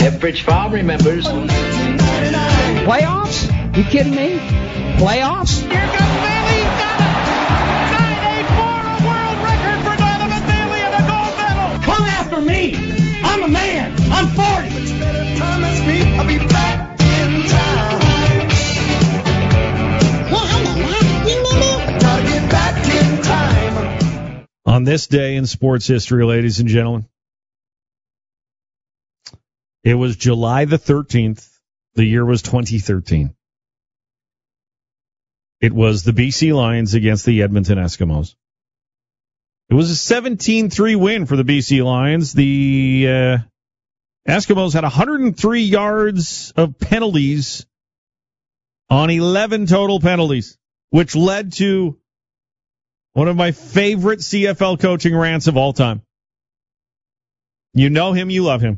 Ephrich Farm remembers. Playoffs? You kidding me? Playoffs? Here comes Bailey. He's got it. 984, a world record for Donovan Bailey and a gold medal. Come after me. I'm a man. I'm 40. Promise me I'll be back in time. Gotta get back in time. On this day in sports history, ladies and gentlemen, it was July the 13th. The year was 2013. It was the BC Lions against the Edmonton Eskimos. It was a 17-3 win for the BC Lions. The Eskimos had 103 yards of penalties on 11 total penalties, which led to one of my favorite CFL coaching rants of all time. You know him, you love him.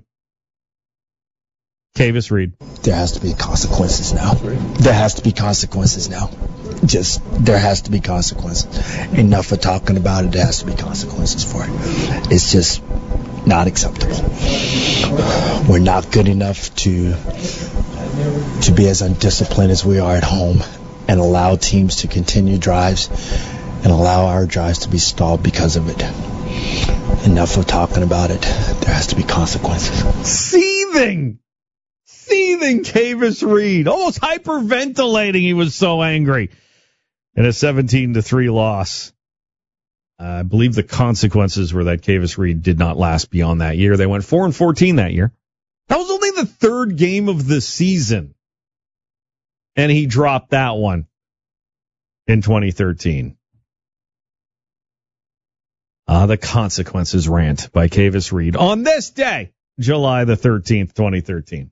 Kavis Reed. There has to be consequences now. There has to be consequences now. There has to be consequences. Enough of talking about it. There has to be consequences for it. It's just not acceptable. We're not good enough to be as undisciplined as we are at home and allow teams to continue drives and allow our drives to be stalled because of it. Enough of talking about it. There has to be consequences. Seething Kavis Reed, almost hyperventilating. He was so angry. In a 17-3 loss. I believe the consequences were that Kavis Reed did not last beyond that year. They went 4-14 that year. That was only the third game of the season. And he dropped that one in 2013. The consequences rant by Kavis Reed on this day, July the 13th, 2013.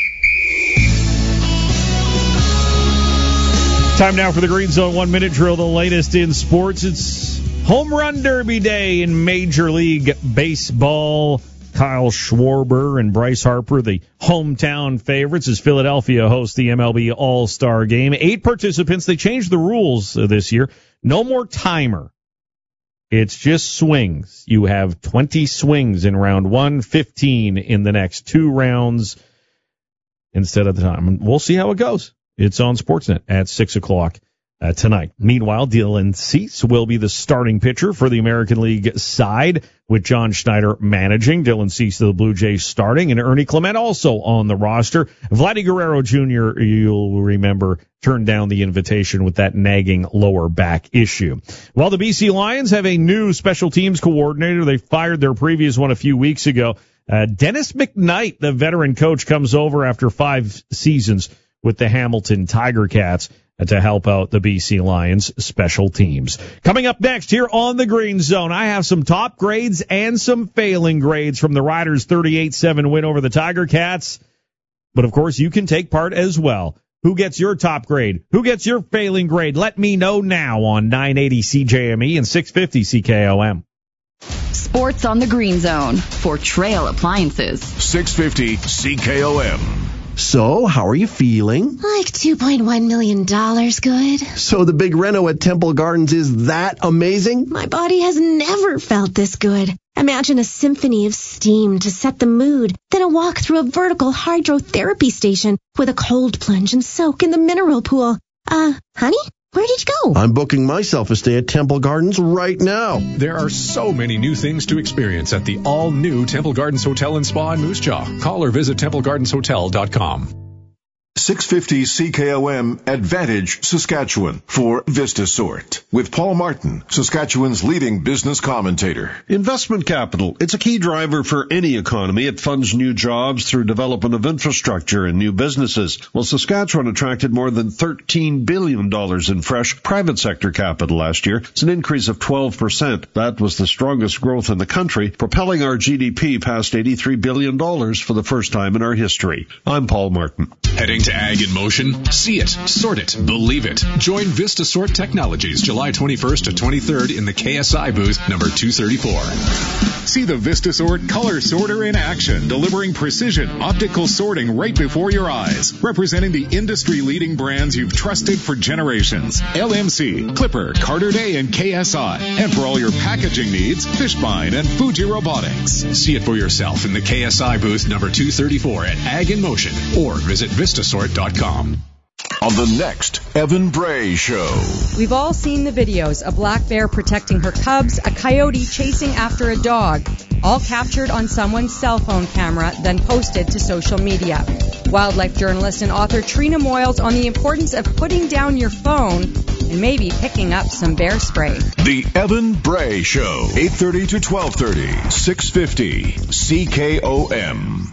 Time now for the Green Zone 1-minute drill, the latest in sports. It's Home Run Derby Day in Major League Baseball. Kyle Schwarber and Bryce Harper, the hometown favorites, as Philadelphia hosts the MLB All-Star Game. 8 participants. They changed the rules this year. No more timer. It's just swings. You have 20 swings in round 1, 15 in the next 2 rounds instead of the time. We'll see how it goes. It's on Sportsnet at 6 o'clock tonight. Meanwhile, Dylan Cease will be the starting pitcher for the American League side, with John Schneider managing. Dylan Cease, the Blue Jays, starting, and Ernie Clement also on the roster. Vladdy Guerrero Jr., you'll remember, turned down the invitation with that nagging lower back issue. While the BC Lions have a new special teams coordinator, they fired their previous one a few weeks ago. Dennis McKnight, the veteran coach, comes over after 5 seasons with the Hamilton Tiger Cats to help out the BC Lions special teams. Coming up next here on the Green Zone, I have some top grades and some failing grades from the Riders' 38-7 win over the Tiger Cats. But, of course, you can take part as well. Who gets your top grade? Who gets your failing grade? Let me know now on 980 CJME and 650 CKOM. Sports on the Green Zone for Trail Appliances. 650 CKOM. So, how are you feeling? Like $2.1 million good. So the big reno at Temple Gardens is that amazing? My body has never felt this good. Imagine a symphony of steam to set the mood, then a walk through a vertical hydrotherapy station with a cold plunge and soak in the mineral pool. Honey? Where did you go? I'm booking myself a stay at Temple Gardens right now. There are so many new things to experience at the all-new Temple Gardens Hotel and Spa in Moose Jaw. Call or visit TempleGardensHotel.com. 650 CKOM Advantage Saskatchewan for VistaSort with Paul Martin, Saskatchewan's leading business commentator. Investment capital. It's a key driver for any economy. It funds new jobs through development of infrastructure and new businesses. Well, Saskatchewan attracted more than $13 billion in fresh private sector capital last year. It's an increase of 12%. That was the strongest growth in the country, propelling our GDP past $83 billion for the first time in our history. I'm Paul Martin. Heading to Ag in motion? See it, sort it, believe it. Join Vista Sort Technologies July 21st to 23rd in the KSI booth, number 234. See the VistaSort color sorter in action, delivering precision optical sorting right before your eyes, representing the industry-leading brands you've trusted for generations. LMC, Clipper, Carter Day, and KSI. And for all your packaging needs, Fishbine and Fuji Robotics. See it for yourself in the KSI booth, number 234 at Ag in Motion, or visit Vistasort.com. On the next Evan Bray Show. We've all seen the videos, a black bear protecting her cubs, a coyote chasing after a dog, all captured on someone's cell phone camera, then posted to social media. Wildlife journalist and author Trina Moyles on the importance of putting down your phone and maybe picking up some bear spray. The Evan Bray Show, 8:30 to 12:30, 650 CKOM.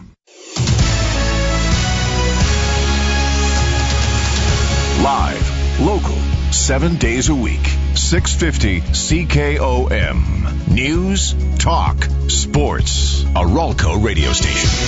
Live, local, 7 days a week, 650 CKOM. News, talk, sports. A Ralco radio station.